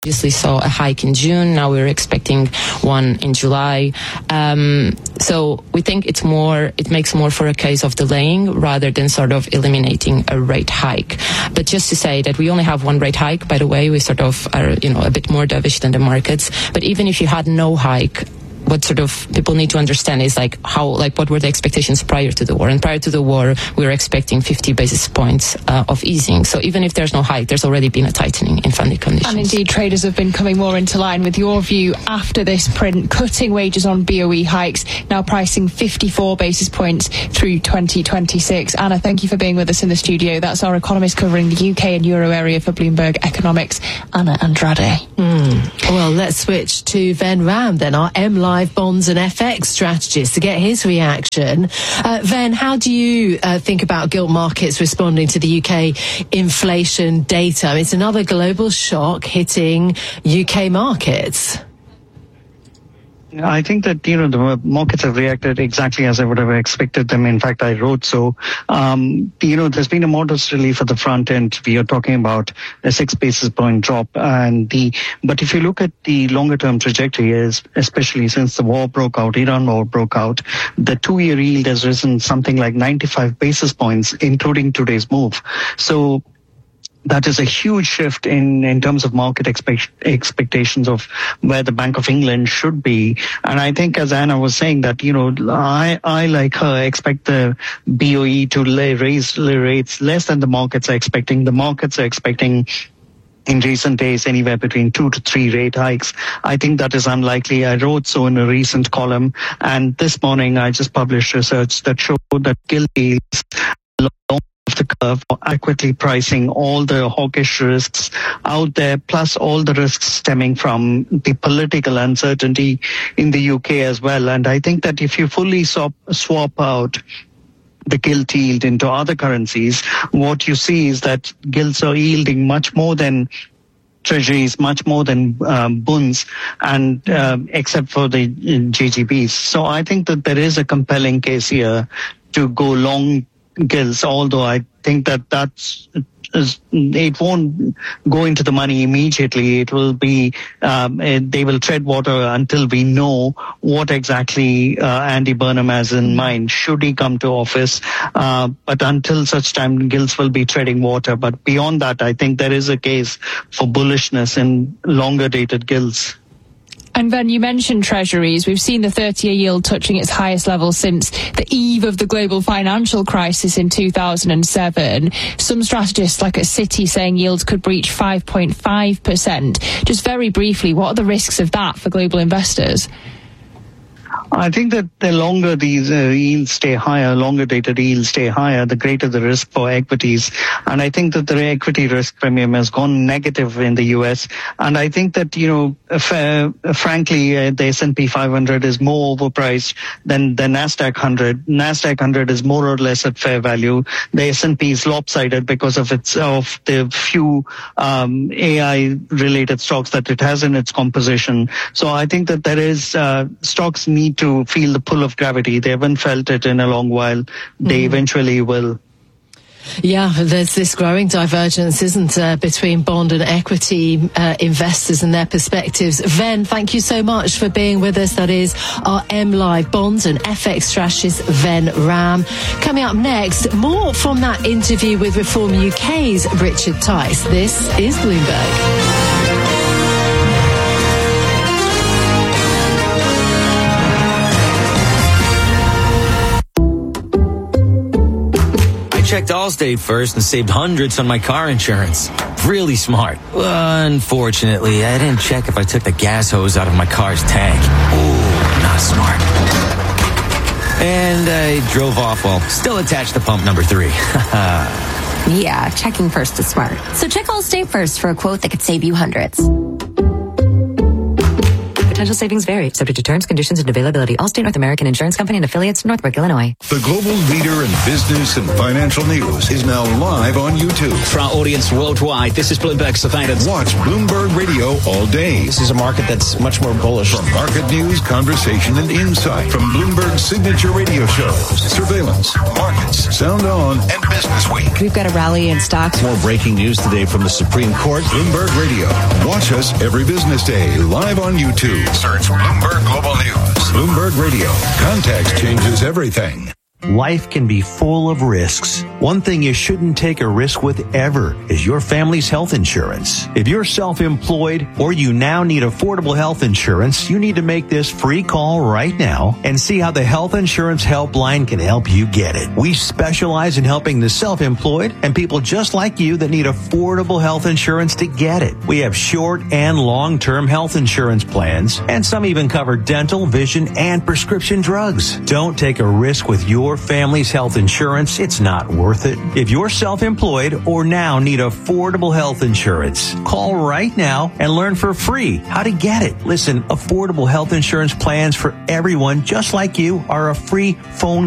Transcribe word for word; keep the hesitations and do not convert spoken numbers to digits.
obviously saw a hike in June. Now we're expecting one in July. Um, so we think it's more, it makes more for a case of delaying rather than sort of eliminating a rate hike. But just to say that we only have one rate hike, by the way, we sort of are, you know, a bit more dovish than the markets. But even if you had no hike, what sort of people need to understand is like how, like what were the expectations prior to the war? And prior to the war, we were expecting fifty basis points uh, of easing. So even if there's no hike, there's already been a tightening in funding conditions. And indeed, traders have been coming more into line with your view after this print, cutting wages on B O E hikes, now pricing fifty-four basis points through twenty twenty-six. Anna, thank you for being with us in the studio. That's our economist covering the U K and Euro area for Bloomberg Economics, Anna Andrade. Mm. Well, let's switch to Ven Ram then, our M Live bonds and F X strategist, to get his reaction. Uh, Ven, how do you uh, think about gilt markets responding to the U K inflation data? It's another global shock hitting U K markets. I think that, you know, the markets have reacted exactly as I would have expected them. In fact, I wrote so. Um, you know, there's been a modest relief at the front end. We are talking about a six basis point drop. And the, but if you look at the longer term trajectory, is especially since the war broke out, Iran war broke out, the two year yield has risen something like ninety-five basis points, including today's move. So that is a huge shift in, in terms of market expect, expectations of where the Bank of England should be. And I think, as Anna was saying, that, you know, I, I like her, expect the B O E to lay, raise rates less than the markets are expecting. The markets are expecting in recent days anywhere between two to three rate hikes. I think that is unlikely. I wrote so in a recent column. And this morning I just published research that showed that gilt yields long of the curve for adequately pricing all the hawkish risks out there, plus all the risks stemming from the political uncertainty in the U K as well. And I think that if you fully swap, swap out the gilt yield into other currencies, what you see is that gilts are yielding much more than treasuries, much more than um, bonds, and um, except for the J G Bs. So I think that there is a compelling case here to go long gilts, although I think that that's, it won't go into the money immediately. It will be, um, they will tread water until we know what exactly uh, Andy Burnham has in mind, should he come to office. Uh, but until such time, gilts will be treading water. But beyond that, I think there is a case for bullishness in longer dated gilts. And Ven, you mentioned treasuries. We've seen the thirty-year yield touching its highest level since the eve of the global financial crisis in two thousand seven. Some strategists, like at Citi, saying yields could breach five point five percent. Just very briefly, what are the risks of that for global investors? I think that the longer these uh, yields stay higher, longer dated yields stay higher, the greater the risk for equities. And I think that the equity risk premium has gone negative in the U S. And I think that, you know, uh, frankly, uh, the S and P five hundred is more overpriced than the NASDAQ one hundred. NASDAQ one hundred is more or less at fair value. The S and P is lopsided because of its of the few um, A I-related stocks that it has in its composition. So I think that there is uh, stocks need to feel the pull of gravity. They haven't felt it in a long while. They mm. eventually will. Yeah, there's this growing divergence, isn't there, between bond and equity uh, investors and their perspectives. Ven, thank you so much for being with us. That is our M Live bonds and F X strategist, Ven Ram. Coming up next, more from that interview with Reform U K's Richard Tice. This is Bloomberg. Checked Allstate first and saved hundreds on my car insurance. Really smart. Unfortunately, I didn't check if I took the gas hose out of my car's tank. Ooh, not smart. And I drove off while still attached to pump number three. Yeah, checking first is smart. So check Allstate first for a quote that could save you hundreds. Potential savings vary, subject to terms, conditions, and availability. Allstate North American Insurance Company and affiliates, Northbrook, Illinois. The global leader in business and financial news is now live on YouTube. For our audience worldwide, this is Bloomberg Surveillance. Watch Bloomberg Radio all day. This is a market that's much more bullish. For market news, conversation, and insight from Bloomberg's signature radio shows, Surveillance, Markets, Sound On, and Business Week. We've got a rally in stocks. More breaking news today from the Supreme Court. Bloomberg Radio. Watch us every business day live on YouTube. Search Bloomberg Global News. Bloomberg Radio. Context changes everything. Life can be full of risks. One thing you shouldn't take a risk with ever is your family's health insurance. If you're self-employed or you now need affordable health insurance, you need to make this free call right now and see how the Health Insurance Helpline can help you get it. We specialize in helping the self-employed and people just like you that need affordable health insurance to get it. We have short and long-term health insurance plans, and some even cover dental, vision, and prescription drugs. Don't take a risk with your family's health insurance. It's not worth it. If you're self-employed or now need affordable health insurance, call right now and learn for free how to get it. Listen, affordable health insurance plans for everyone just like you are a free phone